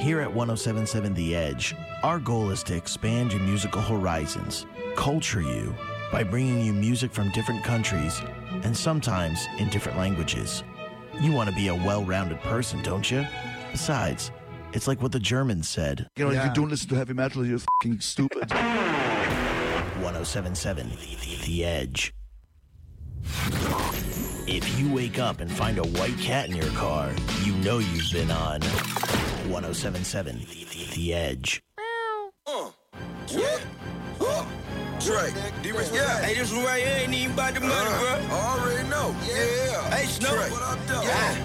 Here at 1077 The Edge, our goal is to expand your musical horizons, culture you, by bringing you music from different countries and sometimes in different languages. You want to be a well-rounded person, don't you? Besides, it's like what the Germans said. You know, if you don't listen to heavy metal, you're fucking stupid. 1077 The Edge. If you wake up and find a white cat in your car, you know you've been on 1077 The Edge. Yeah. Dre. Yeah. Hey, this one right here ain't even about the money, bro. I already know. Yeah. Hey, Snow. What up, though? Yeah.